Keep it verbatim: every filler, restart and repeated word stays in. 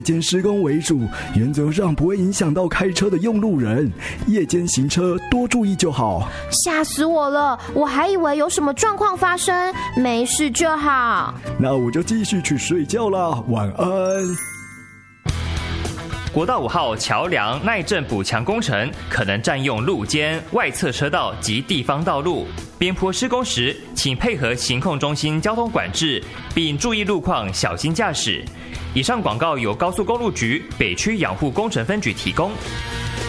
间施工为主，原则上不会影响到开车的用路人。夜间行车多注意就好。 吓死我了，我还以为有什么状况发生，没事就好。 那我就继续去睡觉啦，晚安。 国道五号桥梁耐震补强工程可能占用路肩、外侧车道及地方道路。边坡施工时，请配合行控中心交通管制，并注意路况，小心驾驶。以上广告由高速公路局北区养护工程分局提供。